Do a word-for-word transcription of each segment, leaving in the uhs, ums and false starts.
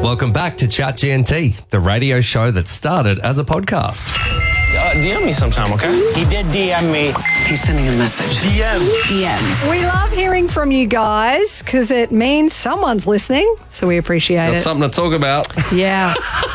Welcome back to Chat G N T, the radio show that started as a podcast. Uh, D M me sometime, okay? He did D M me. He's sending a message. D M. D Ms. We love hearing from you guys because it means someone's listening, so we appreciate Got it. something to talk about. Yeah.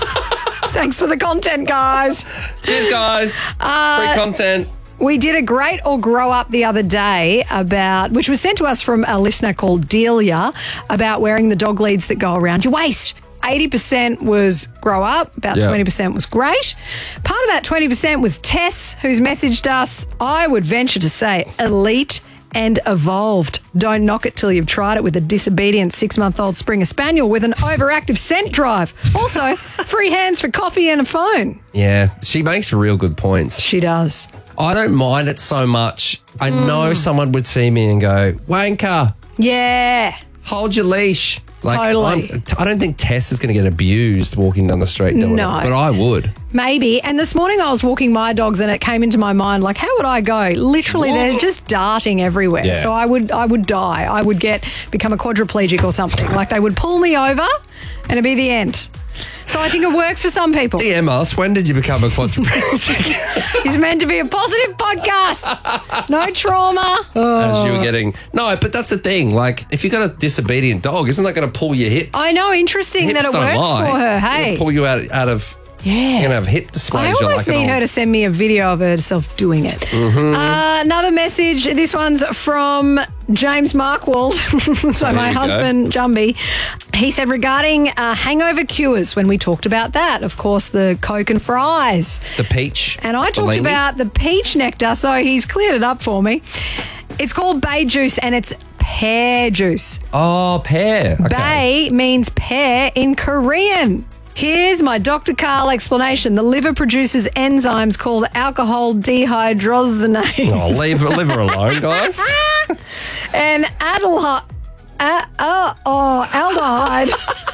Thanks for the content, guys. Cheers, guys. Uh, Free content. We did a great or grow up the other day about, which was sent to us from a listener called Delia, about wearing the dog leads that go around your waist. eighty percent was grow up, about Yeah. twenty percent was great. Part of that twenty percent was Tess, who's messaged us, I would venture to say, elite and evolved. Don't knock it till you've tried it with a disobedient six-month-old Springer Spaniel with an overactive scent drive. Also, free hands for coffee and a phone. Yeah, she makes real good points. She does. I don't mind it so much. I know someone would see me and go, wanker, Yeah. hold your leash. Like, Totally. I'm, I don't think Tess is going to get abused walking down the street doing No. it, but I would. Maybe. And this morning I was walking my dogs and it came into my mind, like, how would I go? Literally, they're just darting everywhere. Yeah. So I would I would die. I would get become a quadriplegic or something. Like they would pull me over and it'd be the end. So I think it works for some people. D M us, when did you become a quadriplegic? It's meant to be a positive podcast. No trauma. As you were getting... No, but that's the thing. Like, if you've got a disobedient dog, isn't that going to pull your hips? I know, interesting Hips that it don't works lie. for her. It'll Hey. pull you out, out of... Yeah. You're going to have hip dysplasia. I almost like an need old- her to send me a video of herself doing it. Mm-hmm. Uh, another message. This one's from James Markwald, so There my you go. husband, Jumby. He said regarding uh, hangover cures, when we talked about that, of course, the Coke and fries. The peach. And I talked Bellini. about the peach nectar, so he's cleared it up for me. It's called bay juice and it's pear juice. Oh, pear. Okay. Bay means pear in Korean. Here's my Doctor Carl explanation. The liver produces enzymes called alcohol dehydrogenase Oh, leave, leave her alone, guys. and aldehyde. Uh, uh, oh, aldehyde.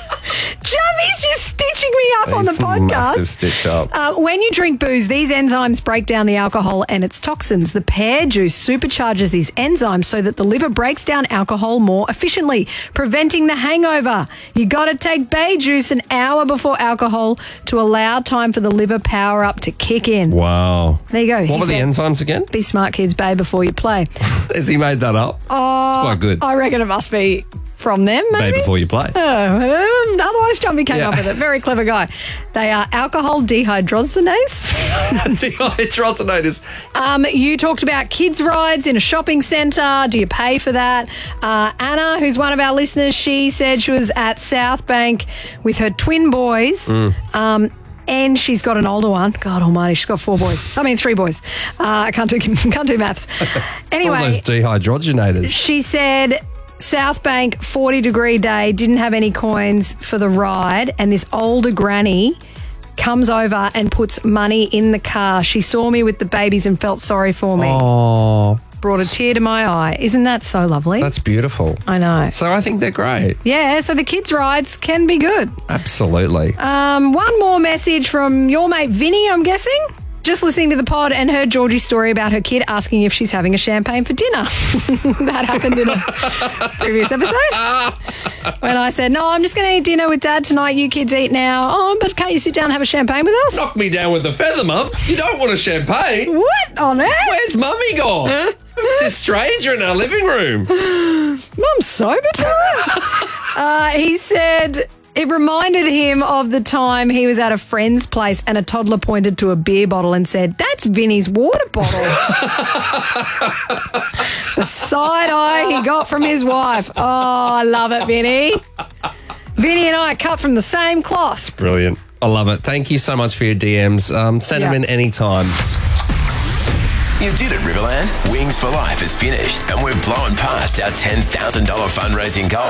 Jummy's just stitching me up on the It's podcast. massive stitch up. Uh, when you drink booze, these enzymes break down the alcohol and its toxins. The pear juice supercharges these enzymes so that the liver breaks down alcohol more efficiently, preventing the hangover. You got to take bay juice an hour before alcohol to allow time for the liver power up to kick in. Wow. There you go. What He were the said, enzymes again? Be smart, kids, bay before you play. Has he made that up? Oh, it's quite good. I reckon it must be from them, maybe. Bay before you play. Oh, um, otherwise, Jumpy came Yeah. up with it. Very clever guy. They are alcohol dehydrogenase. Dehydrogenators. Um, you talked about kids' rides in a shopping centre. Do you pay for that? Uh, Anna, who's one of our listeners, she said she was at South Bank with her twin boys. Um, and she's got an older one. God almighty, she's got four boys. I mean, three boys. Uh, I can't do can't do maths. All Anyway, those dehydrogenators. she said South Bank, forty degree day, didn't have any coins for the ride, and this older granny comes over and puts money in the car. She saw me with the babies and felt sorry for me. Oh, Brought a tear to my eye. Isn't that so lovely? that's beautiful. I know. So I think they're great. Yeah, so the kids' rides can be good. Absolutely. Um, one more message from your mate Vinny, I'm guessing. Just listening to the pod and heard Georgie's story about her kid asking if she's having a champagne for dinner. That happened in a previous episode. When I said, no, I'm just going to eat dinner with Dad tonight. You kids eat now. Oh, but can't you sit down and have a champagne with us? Knock me down with the feather, Mum. You don't want a champagne. What on earth? Where's Mummy gone? Who's this stranger in our living room? Mum's sober tonight. uh, he said it reminded him of the time he was at a friend's place and a toddler pointed to a beer bottle and said, that's Vinny's water bottle. The side eye he got from his wife. Oh, I love it, Vinny. Vinny and I are cut from the same cloth. Brilliant. I love it. Thank you so much for your D Ms. Um, send Yeah. them in anytime. You did it, Riverland. Wings for Life is finished, and we're blowing past our ten thousand dollars fundraising goal.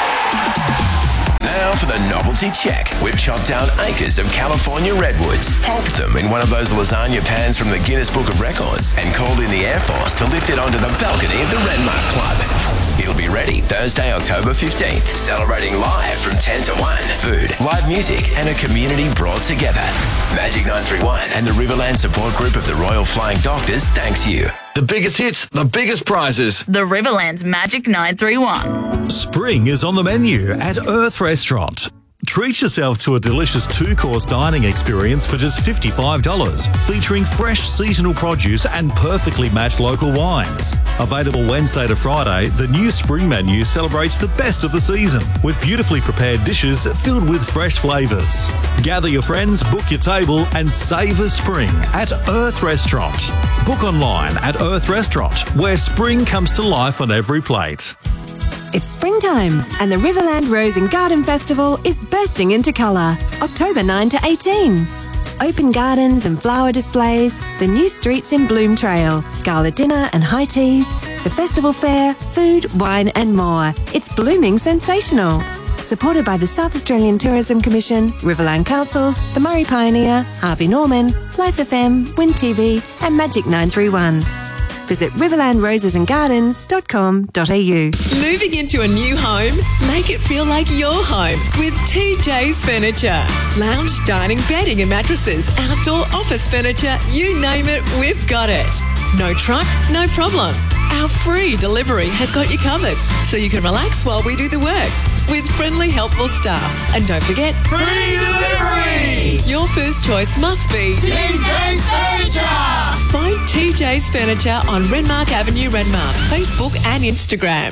Now for the novelty check. We've chopped down acres of California redwoods, pulped them in one of those lasagna pans from the Guinness Book of Records, and called in the Air Force to lift it onto the balcony of the Renmark Club. It'll be ready Thursday, October fifteenth, celebrating live from ten to one. Food, live music, and a community brought together. Magic nine three one and the Riverland Support Group of the Royal Flying Doctors thanks you. The biggest hits, the biggest prizes. The Riverland's Magic nine three one. Spring is on the menu at Earth Restaurant. Treat yourself to a delicious two-course dining experience for just fifty-five dollars, featuring fresh seasonal produce and perfectly matched local wines. Available Wednesday to Friday, the new spring menu celebrates the best of the season with beautifully prepared dishes filled with fresh flavours. Gather your friends, book your table and savour spring at Earth Restaurant. Book online at Earth Restaurant, where spring comes to life on every plate. It's springtime and the Riverland Rose and Garden Festival is bursting into colour, October ninth to eighteenth. Open gardens and flower displays, the new streets in Bloom Trail, gala dinner and high teas, the festival fair, food, wine and more. It's blooming sensational. Supported by the South Australian Tourism Commission, Riverland Councils, the Murray Pioneer, Harvey Norman, Life F M, Win T V and Magic nine three one. Visit riverland roses and gardens dot com dot a u. Moving into a new home? Make it feel like your home with T J's Furniture. Lounge, dining, bedding and mattresses, outdoor office furniture, you name it, we've got it. No truck, no problem. Our free delivery has got you covered, so you can relax while we do the work with friendly, helpful staff. And don't forget, free delivery! Your first choice must be T J's Furniture! Find T J's Furniture on Renmark Avenue, Renmark, Facebook and Instagram.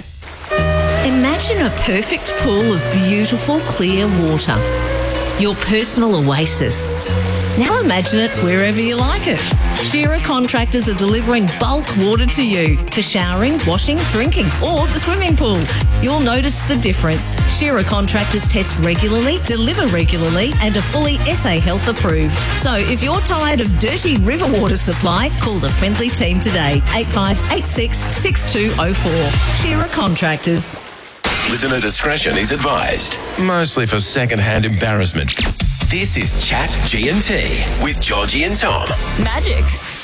Imagine a perfect pool of beautiful, clear water. Your personal oasis. Now imagine it wherever you like it. Shearer Contractors are delivering bulk water to you for showering, washing, drinking or the swimming pool. You'll notice the difference. Shearer Contractors test regularly, deliver regularly and are fully S A Health approved. So if you're tired of dirty river water supply, call the friendly team today. eight five eight six, six two zero four. Shearer Contractors. Listener discretion is advised, mostly for second-hand embarrassment. This is Chat G M T with Georgie and Tom. Magic